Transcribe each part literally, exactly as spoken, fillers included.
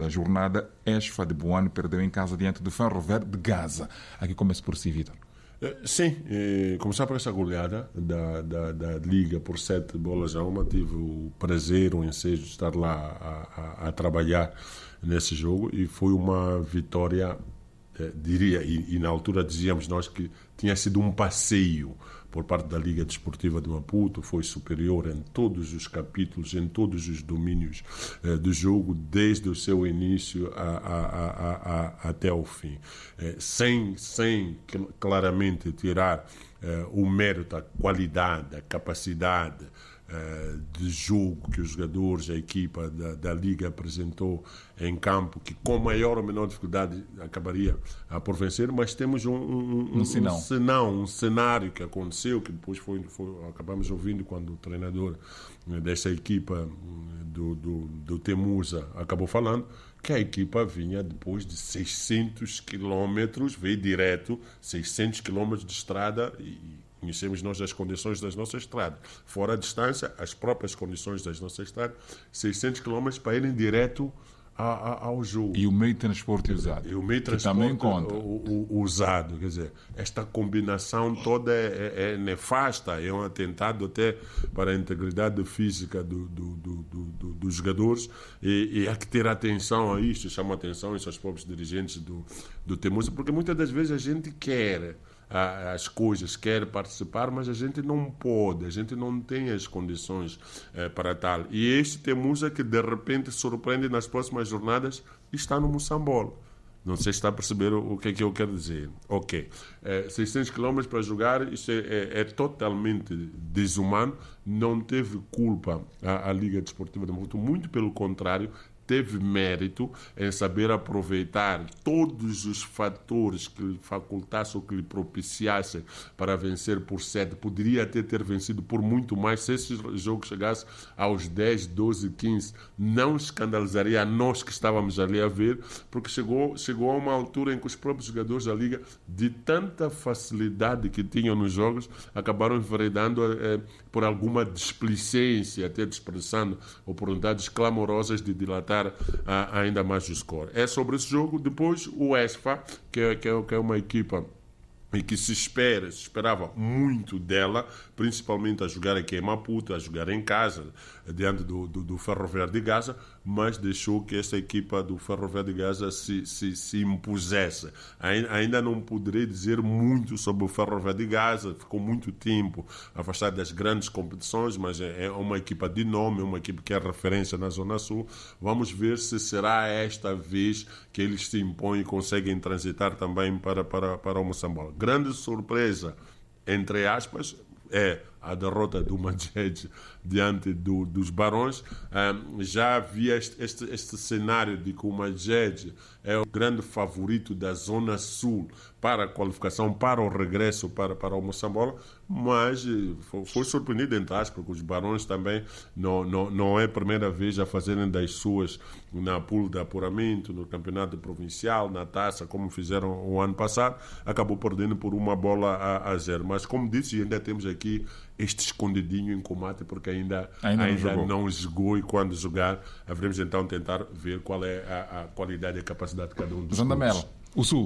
A jornada, Esfa de Buane perdeu em casa diante do Ferroviário de Gaza. Aqui começa por si, Vitor. Sim, eh, começar por essa goleada da, da, da Liga por sete bolas a uma. Tive o prazer, o ensejo de estar lá a, a, a trabalhar nesse jogo e foi uma vitória, eh, diria, e, e na altura dizíamos nós que tinha sido um passeio por parte da Liga Desportiva de Maputo, foi superior em todos os capítulos, em todos os domínios eh, do jogo, desde o seu início a, a, a, a, até ao fim. Eh, sem, sem claramente tirar eh, o mérito, a qualidade, a capacidade eh, de jogo que os jogadores, a equipa da, da Liga apresentou em campo, que com maior ou menor dificuldade acabaria a por vencer, mas temos um, um, um, um, senão. um, senão, um cenário que aconteceu, que depois foi, foi, acabamos ouvindo quando o treinador dessa equipa do, do, do Temusa acabou falando, que a equipa vinha depois de seiscentos quilómetros, veio direto, seiscentos quilómetros de estrada e conhecemos nós as condições das nossas estradas. Fora a distância, as próprias condições das nossas estradas, seiscentos quilómetros para irem direto a, a, ao jogo. E o meio de transporte usado. E o meio de transporte também conta. O, o, usado. Quer dizer, esta combinação toda é, é, é nefasta, é um atentado até para a integridade física do, do, do, do, do, dos jogadores e, e há que ter atenção a isto, chama atenção isso aos próprios dirigentes do, do Temusa, porque muitas das vezes a gente quer as coisas, quer participar, mas a gente não pode, a gente não tem as condições eh, para tal. E este Temusa que de repente surpreende nas próximas jornadas está no Moçambola. Não sei se está a perceber o, o que é que eu quero dizer. Ok, eh, seiscentos quilómetros para jogar, isso é, é, é totalmente desumano, não teve culpa a, a Liga Desportiva de Maputo, muito pelo contrário, teve mérito em saber aproveitar todos os fatores que lhe facultassem ou que lhe propiciassem para vencer por sete. Poderia até ter vencido por muito mais. Se esse jogo chegasse aos dez, doze, quinze, não escandalizaria a nós que estávamos ali a ver, porque chegou, chegou a uma altura em que os próprios jogadores da Liga, de tanta facilidade que tinham nos jogos, acabaram enveredando eh, por alguma displicência, até desprezando oportunidades clamorosas de dilatar a, ainda mais o score. É sobre esse jogo. Depois o Esfa, que é, que é, que é uma equipa e que se espera, se esperava muito dela, principalmente a jogar aqui em Maputo, a jogar em casa, diante do, do, do Ferroviário de Gaza, mas deixou que essa equipa do Ferroviário de Gaza se, se, se impusesse. Ainda não poderei dizer muito sobre o Ferroviário de Gaza, ficou muito tempo afastado das grandes competições, mas é uma equipa de nome, uma equipa que é referência na Zona Sul. Vamos ver se será esta vez que eles se impõem e conseguem transitar também para, para, para o Moçambola. Grande surpresa, entre aspas, é a derrota do Madjed diante do, dos Barões. Um, já havia este, este, este cenário de que o Madjed é o grande favorito da Zona Sul para a qualificação, para o regresso para, para o Moçambola, mas foi, foi surpreendido, entre aspas, porque os Barões também não, não, não é a primeira vez a fazerem das suas na pool de apuramento, no campeonato provincial, na taça, como fizeram o ano passado, acabou perdendo por uma bola a, a zero. Mas, como disse, ainda temos aqui este escondidinho em combate, porque ainda, ainda, ainda não, jogou. não jogou, e quando jogar, haveremos então tentar ver qual é a, a qualidade e a capacidade de cada um dos clubes. O Sul.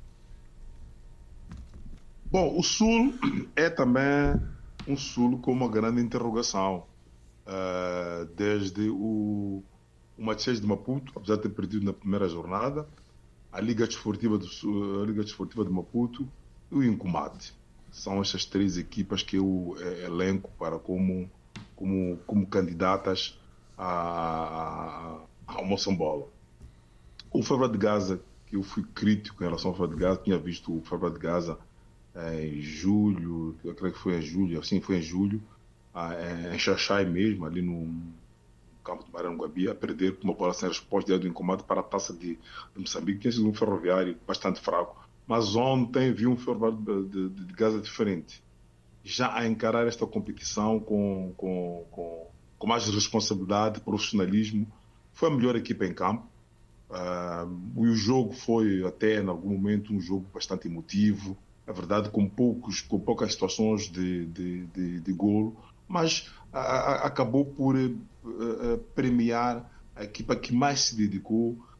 Bom, o Sul é também um Sul com uma grande interrogação. Uh, desde o, o Machês de Maputo, apesar de ter perdido na primeira jornada, a Liga Desportiva, do Sul, a Liga Desportiva de Maputo e o Incomate. São essas três equipas que eu é, elenco para como, como, como candidatas a, a, ao Moçambola. O Ferroviário de Gaza, que eu fui crítico em relação ao Ferroviário de Gaza, tinha visto o Ferroviário de Gaza em julho, eu creio que foi em julho, assim foi em julho, em Xaxai mesmo, ali no campo de Maranguabi, a perder com uma bola sem resposta do Incomate para a taça de, de Moçambique, que tinha sido um Ferroviário bastante fraco. Mas ontem vi um Ferroviário de, de, de Gaza diferente, já a encarar esta competição com, com, com, com mais responsabilidade, profissionalismo. Foi a melhor equipa em campo. Uh, e o jogo foi até, em algum momento, um jogo bastante emotivo, é verdade, com, poucos, com poucas situações de, de, de, de golo, mas a, a, acabou por uh, uh, premiar a equipa que mais se dedicou,